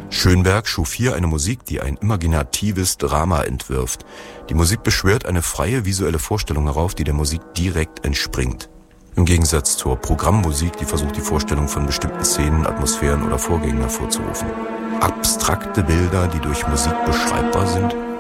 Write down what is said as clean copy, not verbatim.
Schönberg schuf hier eine Musik, die ein imaginatives Drama entwirft. Die Musik beschwört eine freie visuelle Vorstellung herauf, die der Musik direkt entspringt. Im Gegensatz zur Programmmusik, die versucht, die Vorstellung von bestimmten Szenen, Atmosphären oder Vorgängen hervorzurufen. Abstrakte Bilder, die durch Musik beschreibbar sind,